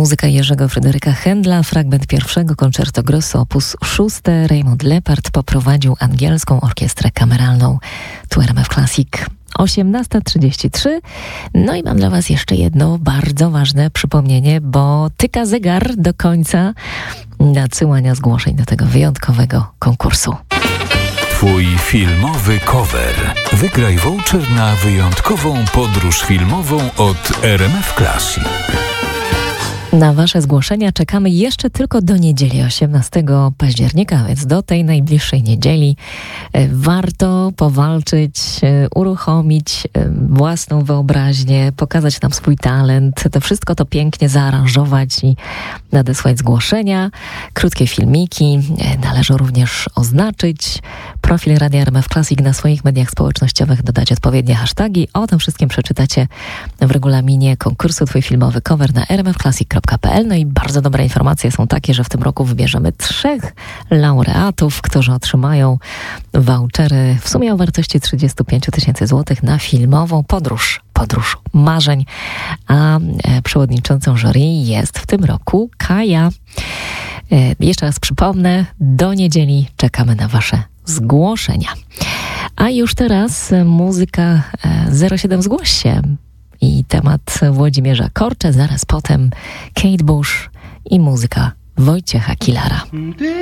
Muzyka Jerzego Fryderyka Händla, fragment pierwszego Concerto Grosso op. 6. Raymond Lepard poprowadził angielską orkiestrę kameralną. Tu RMF Classic. 18:33. No i mam dla Was jeszcze jedno bardzo ważne przypomnienie, bo tyka zegar do końca nadsyłania zgłoszeń do tego wyjątkowego konkursu. Twój filmowy cover. Wygraj voucher na wyjątkową podróż filmową od RMF Classic. Na Wasze zgłoszenia czekamy jeszcze tylko do niedzieli 18 października, więc do tej najbliższej niedzieli warto powalczyć, uruchomić własną wyobraźnię, pokazać nam swój talent, to wszystko to pięknie zaaranżować i nadesłać zgłoszenia. Krótkie filmiki, należy również oznaczyć profil Radia RMF Classic na swoich mediach społecznościowych, dodać odpowiednie hasztagi. O tym wszystkim przeczytacie w regulaminie konkursu Twój filmowy cover na rmfclassic.pl. No i bardzo dobre informacje są takie, że w tym roku wybierzemy 3 laureatów, którzy otrzymają vouchery w sumie o wartości 35 000 złotych na filmową podróż marzeń, a przewodniczącą jury jest w tym roku Kaja. Jeszcze raz przypomnę, do niedzieli czekamy na Wasze zgłoszenia. A już teraz muzyka 07 Zgłoś się i temat Włodzimierza Korcze, zaraz potem Kate Bush i muzyka Wojciecha Kilara.